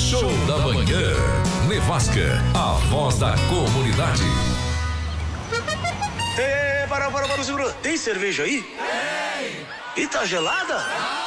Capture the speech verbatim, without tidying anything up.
Show da Manhã. Nevasca, a voz da comunidade. Ei, para, para, para, segura. Tem cerveja aí? Tem. E tá gelada?